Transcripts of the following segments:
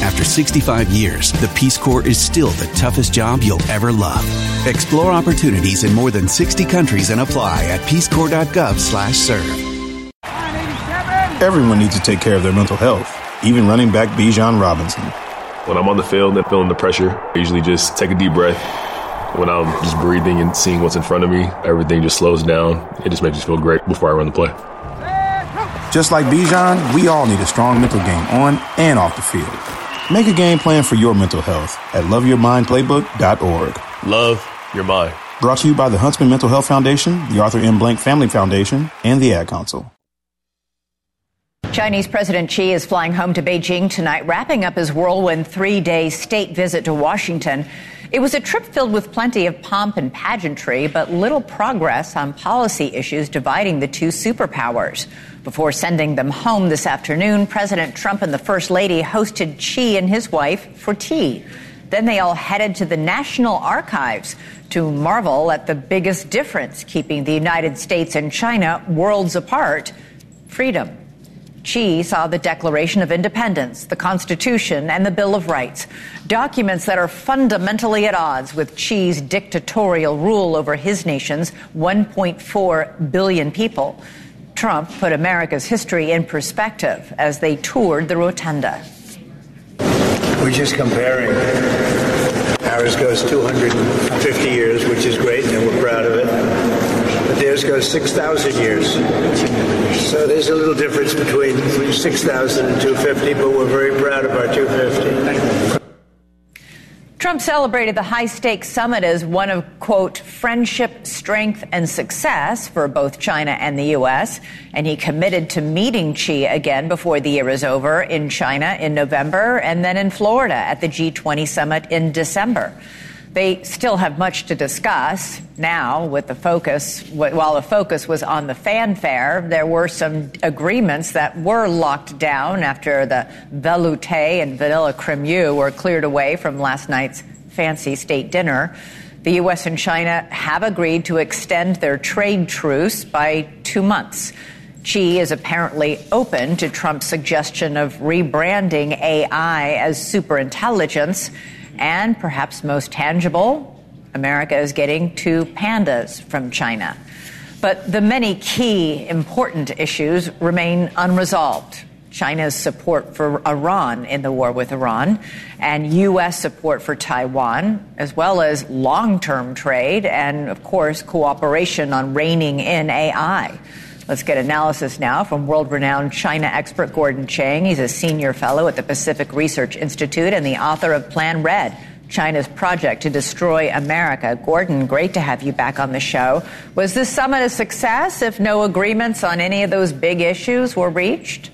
After 65 years, the Peace Corps is still the toughest job you'll ever love. Explore opportunities in more than 60 countries and apply at peacecorps.gov/serve. Everyone needs to take care of their mental health, even running back Bijan Robinson. When I'm on the field and feeling the pressure, I usually just take a deep breath. When I'm just breathing and seeing what's in front of me, everything just slows down. It just makes me feel great before I run the play. Just like Bijan, we all need a strong mental game on and off the field. Make a game plan for your mental health at loveyourmindplaybook.org. Love your mind. Brought to you by the Huntsman Mental Health Foundation, the Arthur M. Blank Family Foundation, and the Ad Council. Chinese President Xi is flying home to Beijing tonight, wrapping up his whirlwind 3-day state visit to Washington. It was a trip filled with plenty of pomp and pageantry, but little progress on policy issues dividing the two superpowers. Before sending them home this afternoon, President Trump and the First Lady hosted Xi and his wife for tea. Then they all headed to the National Archives to marvel at the biggest difference keeping the United States and China worlds apart: freedom. Xi saw the Declaration of Independence, the Constitution, and the Bill of Rights, documents that are fundamentally at odds with Xi's dictatorial rule over his nation's 1.4 billion people. Trump put America's history in perspective as they toured the rotunda. We're just comparing. Ours goes 250 years, which is great, and we're proud of it. But theirs goes 6,000 years. So there's a little difference between 6,000 and 250, but we're very proud of our 250. Trump celebrated the high-stakes summit as one of, quote, friendship, strength, and success for both China and the U.S., and he committed to meeting Xi again before the year is over in China in November and then in Florida at the G20 summit in December. They still have much to discuss now with the focus. While the focus was on the fanfare, there were some agreements that were locked down after the velouté and vanilla crème were cleared away from last night's fancy state dinner. The U.S. and China have agreed to extend their trade truce by 2 months. Xi is apparently open to Trump's suggestion of rebranding AI as superintelligence. And perhaps most tangible, America is getting 2 pandas from China. But the many key important issues remain unresolved. China's support for Iran in the war with Iran, and U.S. support for Taiwan, as well as long-term trade and, of course, cooperation on reining in AI. Let's get analysis now from world-renowned China expert Gordon Chang. He's a senior fellow at the Pacific Research Institute and the author of Plan Red, China's project to destroy America. Gordon, great to have you back on the show. Was this summit a success if no agreements on any of those big issues were reached?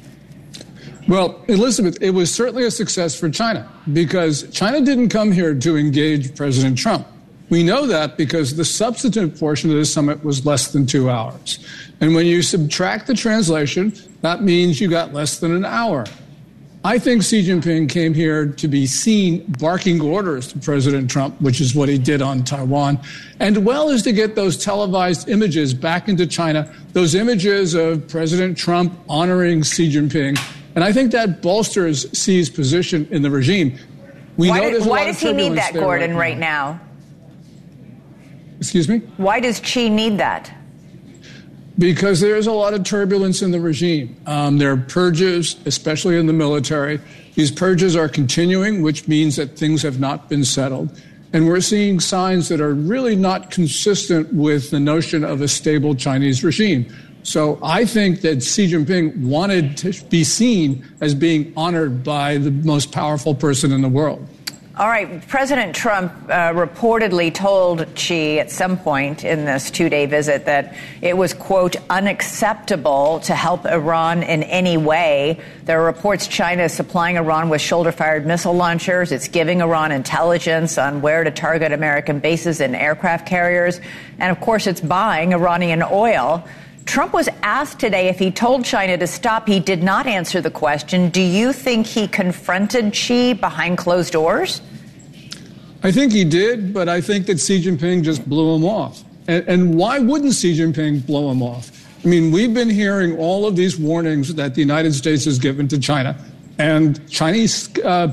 Well, Elizabeth, it was certainly a success for China because China didn't come here to engage President Trump. We know that because the substantive portion of the summit was less than 2 hours. And when you subtract the translation, that means you got less than an hour. I think Xi Jinping came here to be seen barking orders to President Trump, which is what he did on Taiwan, and well as to get those televised images back into China, those images of President Trump honoring Xi Jinping. And I think that bolsters Xi's position in the regime. Why does he need that, Gordon, right now? Excuse me? Why does Xi need that? Because there's a lot of turbulence in the regime. There are purges, especially in the military. These purges are continuing, which means that things have not been settled. And we're seeing signs that are really not consistent with the notion of a stable Chinese regime. So I think that Xi Jinping wanted to be seen as being honored by the most powerful person in the world. All right. President Trump reportedly told Xi at some point in this 2-day visit that it was, quote, unacceptable to help Iran in any way. There are reports China is supplying Iran with shoulder-fired missile launchers. It's giving Iran intelligence on where to target American bases and aircraft carriers. And, of course, it's buying Iranian oil. Trump was asked today if he told China to stop. He did not answer the question. Do you think he confronted Xi behind closed doors? I think he did, but I think that Xi Jinping just blew him off. And why wouldn't Xi Jinping blow him off? I mean, we've been hearing all of these warnings that the United States has given to China. And Chinese